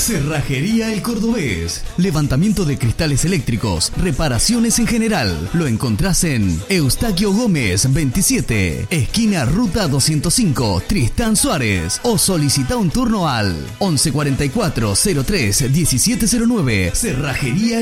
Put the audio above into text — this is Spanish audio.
Cerrajería El Cordobés. Levantamiento de cristales eléctricos, reparaciones en general. Lo encontrás en Eustaquio Gómez 27, esquina Ruta 205, Tristán Suárez. O solicita un turno al 1144 03 1709. Cerrajería